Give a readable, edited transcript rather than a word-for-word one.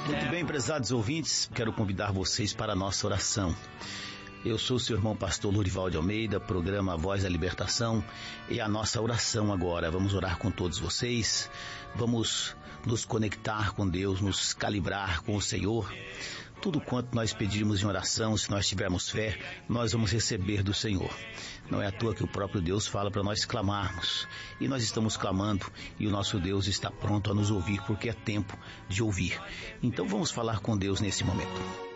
Muito bem, prezados ouvintes, quero convidar vocês para a nossa oração. Eu sou o seu irmão pastor Lurival de Almeida, programa Voz da Libertação, e a nossa oração agora. Vamos orar com todos vocês, vamos nos conectar com Deus, nos calibrar com o Senhor. Tudo quanto nós pedirmos em oração, se nós tivermos fé, nós vamos receber do Senhor. Não é à toa que o próprio Deus fala para nós clamarmos. E nós estamos clamando e o nosso Deus está pronto a nos ouvir, porque é tempo de ouvir. Então vamos falar com Deus nesse momento.